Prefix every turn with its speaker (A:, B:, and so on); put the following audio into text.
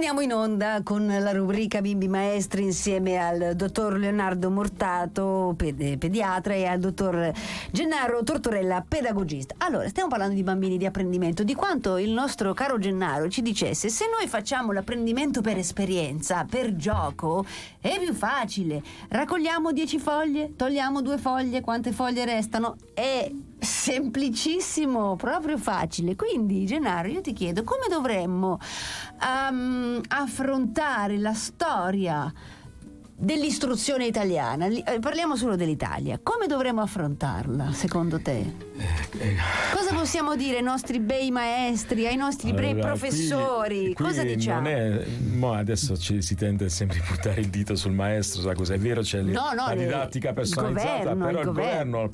A: Torniamo in onda con la rubrica Bimbi Maestri insieme al dottor Leonardo Mortato, pediatra, e al dottor Gennaro Tortorella, pedagogista. Allora, stiamo parlando di bambini, di apprendimento, di quanto il nostro caro Gennaro ci dicesse: se noi facciamo l'apprendimento per esperienza, per gioco, è più facile. Raccogliamo 10 foglie, togliamo 2 foglie, quante foglie restano? È semplicissimo, proprio facile. Quindi, Gennaro, io ti chiedo come dovremmo affrontare la storia dell'istruzione italiana. Parliamo solo dell'Italia. Come dovremmo affrontarla, secondo te? Cosa possiamo dire ai nostri bei maestri, ai nostri bei professori?
B: Qui
A: cosa diciamo?
B: Adesso si tende sempre a buttare il dito sul maestro, sa cosa è vero, c'è la didattica personalizzata, però il governo